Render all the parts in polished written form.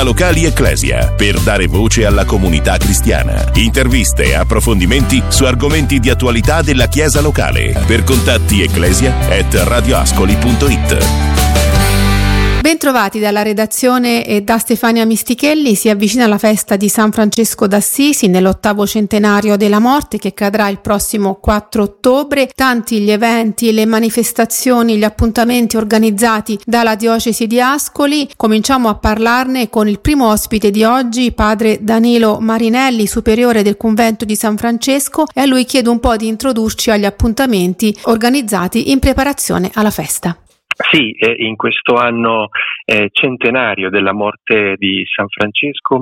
Locali Ecclesia, per dare voce alla comunità cristiana. Interviste e approfondimenti su argomenti di attualità della Chiesa locale. Per contatti ecclesia@radioascoli.it. Bentrovati dalla redazione e da Stefania Mistichelli. Si avvicina la festa di San Francesco d'Assisi nell'8° centenario della morte, che cadrà il prossimo 4 ottobre. Tanti gli eventi, le manifestazioni, gli appuntamenti organizzati dalla diocesi di Ascoli. Cominciamo a parlarne con il primo ospite di oggi, padre Danilo Marinelli, superiore del convento di San Francesco, e a lui chiedo un po' di introdurci agli appuntamenti organizzati in preparazione alla festa. Sì, in questo anno centenario della morte di San Francesco,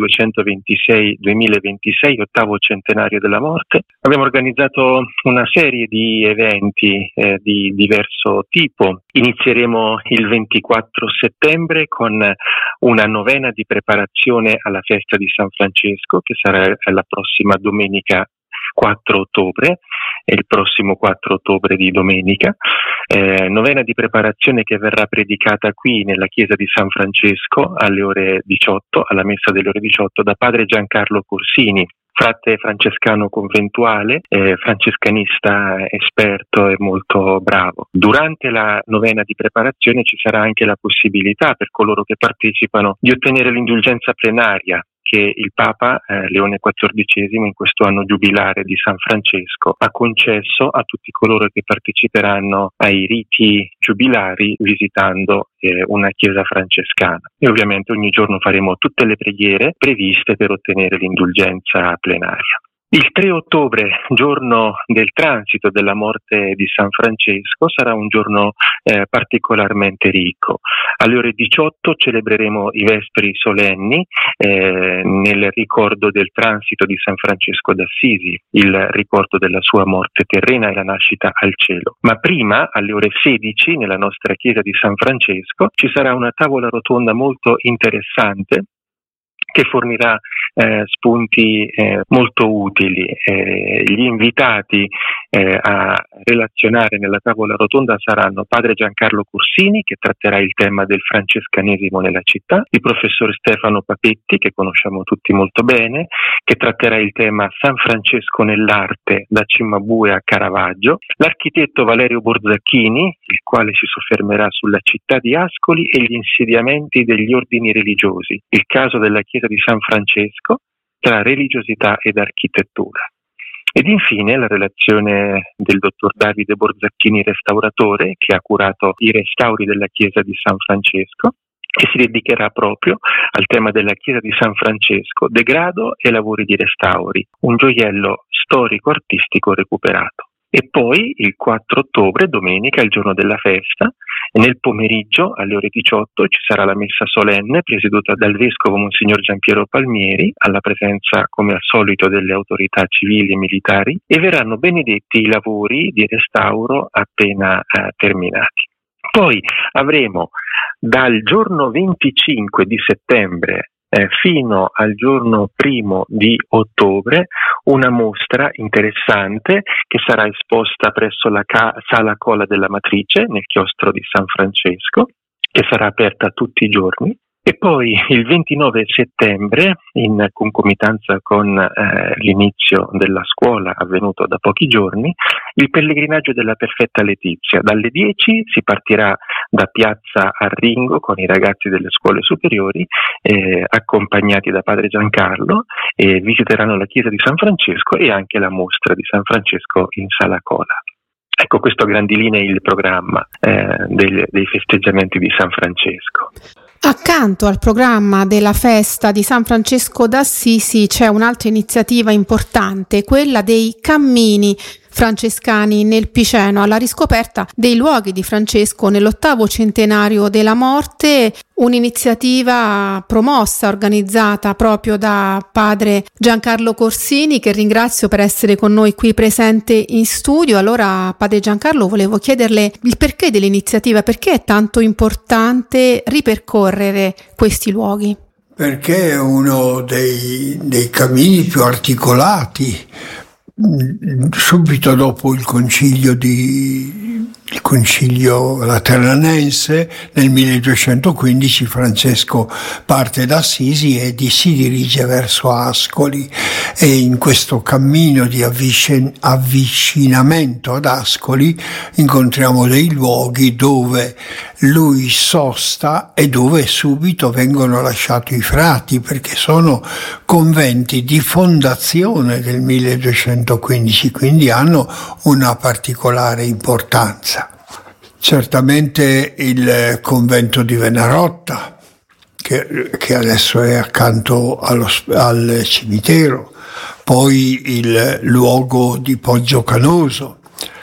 1226-2026, 8° centenario della morte, abbiamo organizzato una serie di eventi di diverso tipo. Inizieremo il 24 settembre con una novena di preparazione alla festa di San Francesco, che sarà la prossima domenica 4 ottobre, è il prossimo 4 ottobre di domenica, novena di preparazione che verrà predicata qui nella chiesa di San Francesco alle ore 18, alla messa delle ore 18, da padre Giancarlo Corsini, frate francescano conventuale, francescanista esperto e molto bravo. Durante la novena di preparazione ci sarà anche la possibilità per coloro che partecipano di ottenere l'indulgenza plenaria che il Papa Leone XIV, in questo anno giubilare di San Francesco, ha concesso a tutti coloro che parteciperanno ai riti giubilari visitando una chiesa francescana. E ovviamente ogni giorno faremo tutte le preghiere previste per ottenere l'indulgenza plenaria. Il 3 ottobre, giorno del transito della morte di San Francesco, sarà un giorno particolarmente ricco. Alle ore 18 celebreremo i vespri solenni nel ricordo del transito di San Francesco d'Assisi, il ricordo della sua morte terrena e la nascita al cielo. Ma prima, alle ore 16, nella nostra chiesa di San Francesco, ci sarà una tavola rotonda molto interessante che fornirà spunti molto utili. Gli invitati a relazionare nella tavola rotonda saranno padre Giancarlo Corsini, che tratterà il tema del francescanesimo nella città, il professor Stefano Papetti, che conosciamo tutti molto bene, che tratterà il tema San Francesco nell'arte da Cimabue a Caravaggio, l'architetto Valerio Borzacchini, il quale si soffermerà sulla città di Ascoli e gli insediamenti degli ordini religiosi, il caso della chiesa di San Francesco tra religiosità ed architettura. Ed infine la relazione del dottor Davide Borzacchini, restauratore, che ha curato i restauri della chiesa di San Francesco, che si dedicherà proprio al tema della chiesa di San Francesco, degrado e lavori di restauri, un gioiello storico-artistico recuperato. E poi il 4 ottobre, domenica, il giorno della festa, nel pomeriggio alle ore 18 ci sarà la messa solenne presieduta dal vescovo Monsignor Giampiero Palmieri, alla presenza come al solito delle autorità civili e militari, e verranno benedetti i lavori di restauro appena terminati. Poi avremo dal giorno 25 di settembre fino al giorno 1 di ottobre una mostra interessante che sarà esposta presso la Sala Cola della Matrice nel chiostro di San Francesco, che sarà aperta tutti i giorni. E poi il 29 settembre, in concomitanza con l'inizio della scuola avvenuto da pochi giorni, il pellegrinaggio della Perfetta Letizia. Dalle 10 si partirà da Piazza Arringo con i ragazzi delle scuole superiori, accompagnati da padre Giancarlo, e visiteranno la chiesa di San Francesco e anche la mostra di San Francesco in Sala Cola. Ecco, questo a grandi linee il programma dei festeggiamenti di San Francesco. Accanto al programma della festa di San Francesco d'Assisi c'è un'altra iniziativa importante, quella dei cammini francescani nel Piceno, alla riscoperta dei luoghi di Francesco nell'8° centenario della morte, un'iniziativa promossa, organizzata proprio da padre Giancarlo Corsini, che ringrazio per essere con noi qui presente in studio. Allora, padre Giancarlo, volevo chiederle il perché dell'iniziativa, perché è tanto importante ripercorrere questi luoghi? Perché è uno dei cammini più articolati subito dopo il concilio lateranense, nel 1215 Francesco parte da Assisi e si dirige verso Ascoli, e in questo cammino di avvicinamento ad Ascoli incontriamo dei luoghi dove lui sosta e dove subito vengono lasciati i frati, perché sono conventi di fondazione del 1215, quindi hanno una particolare importanza. Certamente il convento di Venarotta, che adesso è accanto al cimitero, poi il luogo di Poggio Canoso,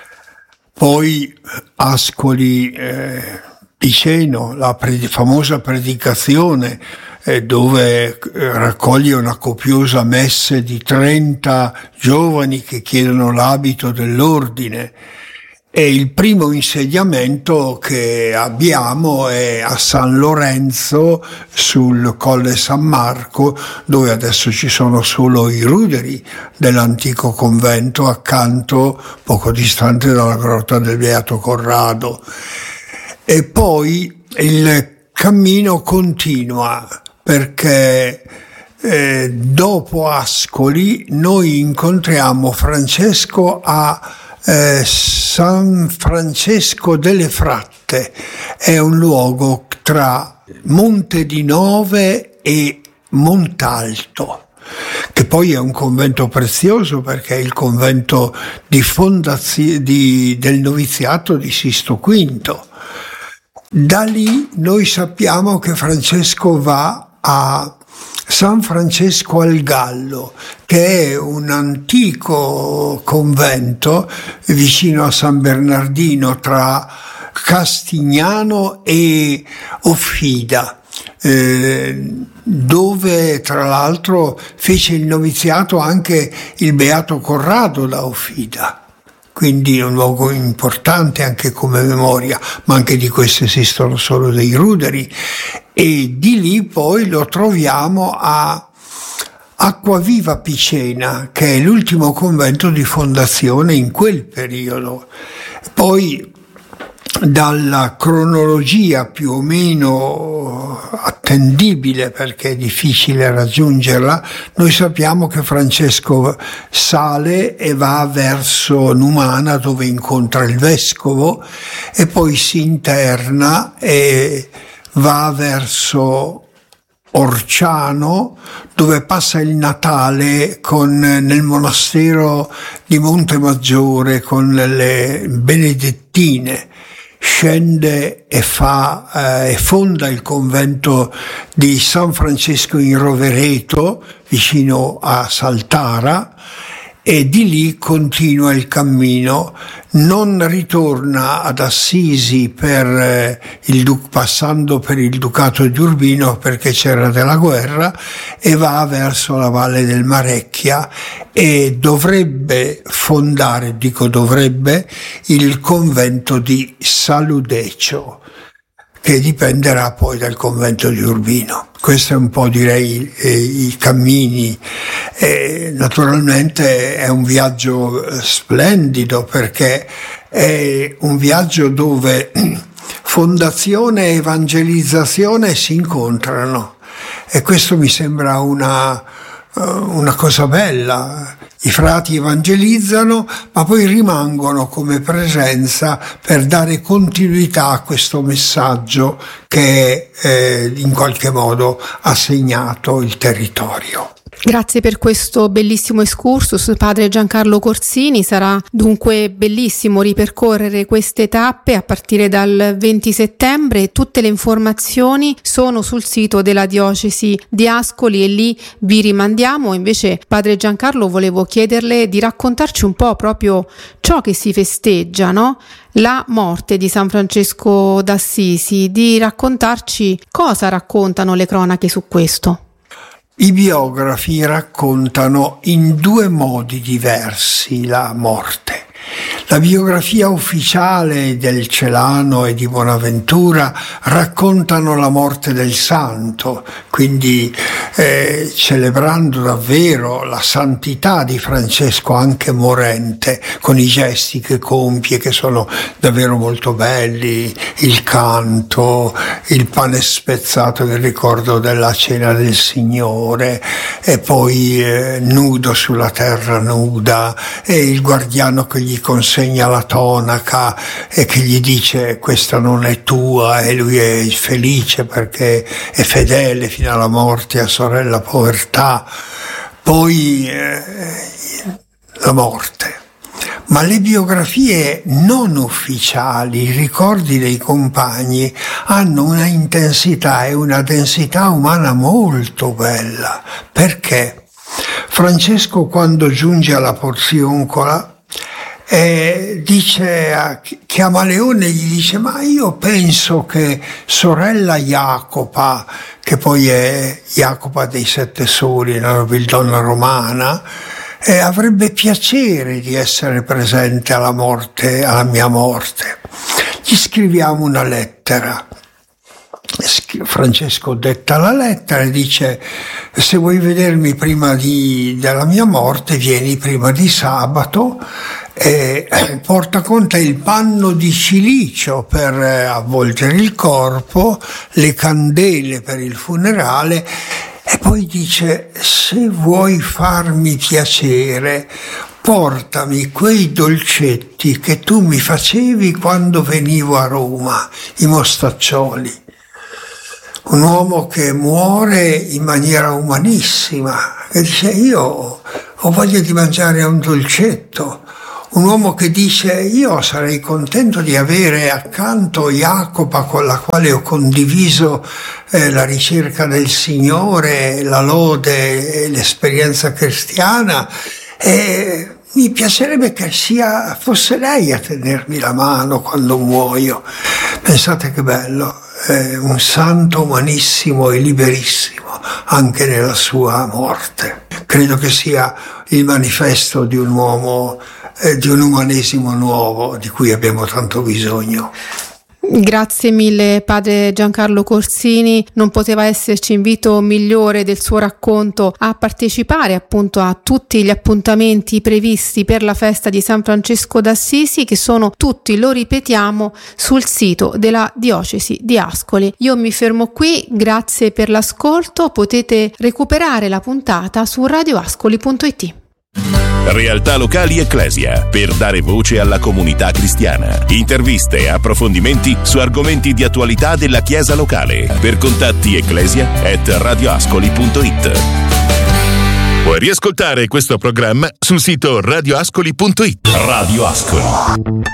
poi Ascoli Piceno, la famosa predicazione dove raccoglie una copiosa messe di 30 giovani che chiedono l'abito dell'ordine. E il primo insediamento che abbiamo è a San Lorenzo sul Colle San Marco, dove adesso ci sono solo i ruderi dell'antico convento, accanto, poco distante dalla grotta del Beato Corrado. E poi il cammino continua, perché dopo Ascoli noi incontriamo Francesco a San Francesco delle Fratte. È un luogo tra Monte di Nove e Montalto, che poi è un convento prezioso perché è il convento di del noviziato di Sisto V. Da lì noi sappiamo che Francesco va a San Francesco al Gallo, che è un antico convento vicino a San Bernardino, tra Castignano e Offida, dove tra l'altro fece il noviziato anche il Beato Corrado da Offida. Quindi è un luogo importante anche come memoria, ma anche di questo esistono solo dei ruderi. E di lì poi lo troviamo a Acquaviva Picena, che è l'ultimo convento di fondazione in quel periodo. Poi dalla cronologia più o meno attendibile, perché è difficile raggiungerla, noi sappiamo che Francesco sale e va verso Numana, dove incontra il vescovo, e poi si interna e va verso Orciano, dove passa il Natale nel monastero di Montemaggiore con le benedettine. Scende e fonda il convento di San Francesco in Rovereto, vicino a Saltara, e di lì continua il cammino, non ritorna ad Assisi passando per il Ducato di Urbino perché c'era della guerra, e va verso la Valle del Marecchia e dovrebbe fondare, il convento di Saludecio, che dipenderà poi dal convento di Urbino. Questo è un po', direi, i cammini. Naturalmente è un viaggio splendido, perché è un viaggio dove fondazione e evangelizzazione si incontrano, e questo mi sembra una cosa bella. I frati evangelizzano, ma poi rimangono come presenza per dare continuità a questo messaggio che in qualche modo ha segnato il territorio. Grazie per questo bellissimo excursus, padre Giancarlo Corsini. Sarà dunque bellissimo ripercorrere queste tappe a partire dal 20 settembre. Tutte le informazioni sono sul sito della diocesi di Ascoli e lì vi rimandiamo. Invece, padre Giancarlo, volevo chiederle di raccontarci un po' proprio ciò che si festeggia, no? La morte di San Francesco d'Assisi, di raccontarci cosa raccontano le cronache su questo. I biografi raccontano in due modi diversi la morte. La biografia ufficiale del Celano e di Bonaventura raccontano la morte del santo, quindi celebrando davvero la santità di Francesco anche morente, con i gesti che compie che sono davvero molto belli, il canto, il pane spezzato nel ricordo della cena del Signore, e poi nudo sulla terra nuda, e il guardiano che gli consegna la tonaca e che gli dice questa non è tua, e lui è felice perché è fedele fino alla morte a sorella povertà. Poi la morte. Ma le biografie non ufficiali, i ricordi dei compagni, hanno una intensità e una densità umana molto bella. Perché Francesco, quando giunge alla Porzioncola, chiama Leone e gli dice: ma io penso che sorella Jacopa, che poi è Jacopa dei Sette Soli, la nobildonna romana, avrebbe piacere di essere presente alla mia morte. Gli scriviamo una lettera. Francesco detta la lettera e dice: se vuoi vedermi prima della mia morte, vieni prima di sabato, e porta con te il panno di cilicio per avvolgere il corpo, le candele per il funerale. E poi dice: se vuoi farmi piacere, portami quei dolcetti che tu mi facevi quando venivo a Roma, i mostaccioli. Un uomo che muore in maniera umanissima, che dice: io ho voglia di mangiare un dolcetto. Un uomo che dice: io sarei contento di avere accanto Jacopa, con la quale ho condiviso la ricerca del Signore, la lode e l'esperienza cristiana, e mi piacerebbe che fosse lei a tenermi la mano quando muoio. Pensate che bello, un santo umanissimo e liberissimo anche nella sua morte. Credo che sia il manifesto di un uomo, di un umanesimo nuovo di cui abbiamo tanto bisogno. Grazie mille padre Giancarlo Corsini, non poteva esserci invito migliore del suo racconto a partecipare appunto a tutti gli appuntamenti previsti per la festa di San Francesco d'Assisi, che sono tutti, lo ripetiamo, sul sito della diocesi di Ascoli. Io mi fermo qui, grazie per l'ascolto, potete recuperare la puntata su radioascoli.it. Realtà locali Ecclesia, per dare voce alla comunità cristiana. Interviste e approfondimenti su argomenti di attualità della Chiesa locale. Per contatti ecclesia@radioascoli.it. Puoi riascoltare questo programma sul sito radioascoli.it. Radio Ascoli.